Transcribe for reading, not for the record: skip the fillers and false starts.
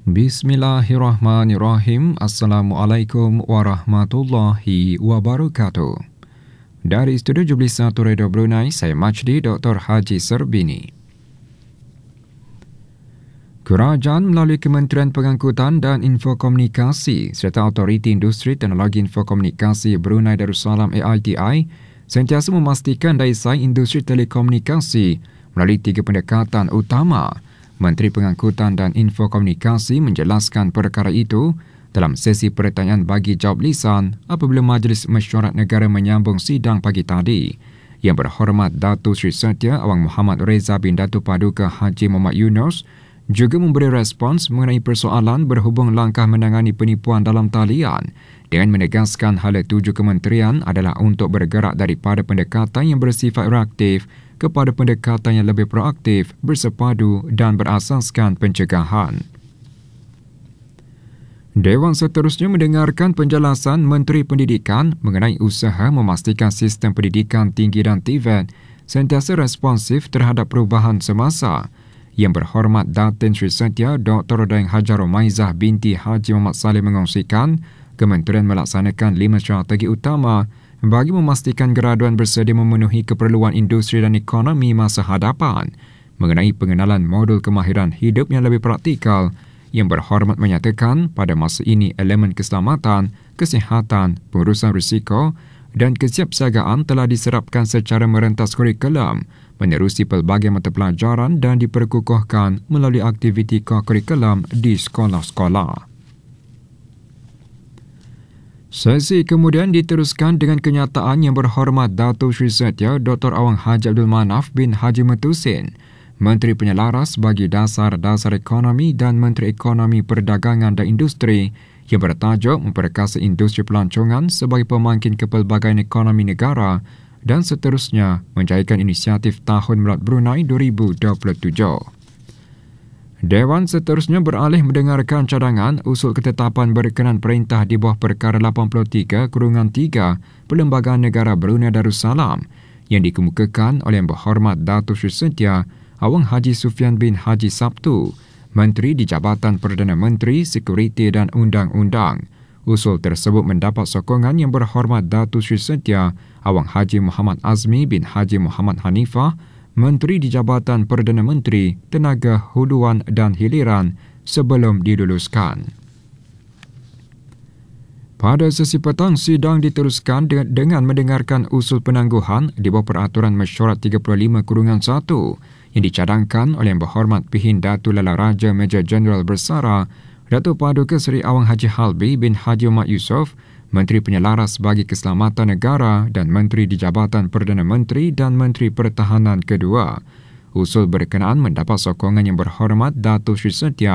Bismillahirrahmanirrahim. Assalamualaikum warahmatullahi wabarakatuh. Dari Studio Jubli 1 Radio Brunei, saya Majdi Dr. Haji Serbini. Kerajaan melalui Kementerian Pengangkutan dan Infokomunikasi serta Autoriti Industri Teknologi Infokomunikasi Brunei Darussalam AITI sentiasa memastikan daya saing industri telekomunikasi melalui 3 pendekatan utama. Menteri Pengangkutan dan Infokomunikasi menjelaskan perkara itu dalam sesi pertanyaan bagi jawab lisan apabila Majlis Mesyuarat Negara menyambung sidang pagi tadi. Yang berhormat Datuk Seri Setia Awang Muhammad Reza bin Datuk Paduka Haji Muhammad Yunus juga memberi respons mengenai persoalan berhubung langkah menangani penipuan dalam talian dengan menegaskan hala 7 kementerian adalah untuk bergerak daripada pendekatan yang bersifat reaktif kepada pendekatan yang lebih proaktif, bersepadu dan berasaskan pencegahan. Dewan seterusnya mendengarkan penjelasan Menteri Pendidikan mengenai usaha memastikan sistem pendidikan tinggi dan TVET sentiasa responsif terhadap perubahan semasa. Yang berhormat Datin Sri Setia Dr. Daeng Hajar Romaizah binti Haji Muhammad Saleh mengongsikan Kementerian melaksanakan 5 strategi utama bagi memastikan graduan bersedia memenuhi keperluan industri dan ekonomi masa hadapan mengenai pengenalan modul kemahiran hidup yang lebih praktikal. Yang berhormat menyatakan pada masa ini elemen keselamatan, kesihatan, pengurusan risiko dan kesiapsiagaan telah diserapkan secara merentas kurikulum menerusi pelbagai mata pelajaran dan diperkukuhkan melalui aktiviti kurikulum di sekolah-sekolah. Sesi kemudian diteruskan dengan kenyataan yang berhormat Datuk Seri Setia Dr. Awang Haji Abdul Manaf bin Haji Metusin, Menteri Penyelaras bagi Dasar-Dasar Ekonomi dan Menteri Ekonomi Perdagangan dan Industri yang bertajuk memperkasa industri pelancongan sebagai pemangkin kepelbagaian ekonomi negara dan seterusnya menjayakan inisiatif Tahun Melat Brunei 2027. Dewan seterusnya beralih mendengarkan cadangan usul ketetapan berkenan perintah di bawah Perkara 83/3 Perlembagaan Negara Brunei Darussalam yang dikemukakan oleh Yang Berhormat Datuk Seri Setia Awang Haji Sufian bin Haji Sabtu, Menteri di Jabatan Perdana Menteri, Sekuriti dan Undang-Undang. Usul tersebut mendapat sokongan Yang Berhormat Datuk Seri Setia Awang Haji Muhammad Azmi bin Haji Muhammad Hanifah, Menteri di Jabatan Perdana Menteri, Tenaga Huluan dan Hiliran sebelum diluluskan. Pada sesi petang, sidang diteruskan dengan mendengarkan usul penangguhan di bawah Peraturan Mesyuarat 35/1 yang dicadangkan oleh Yang Berhormat Pihin Datuk Lala Raja Major Jeneral Bersara Datuk Paduka Seri Awang Haji Halbi bin Haji Muhammad Yusof, Menteri Penyelaras bagi Keselamatan Negara dan Menteri di Jabatan Perdana Menteri dan Menteri Pertahanan kedua. Usul berkenaan mendapat sokongan Yang Berhormat Datuk Seri Setia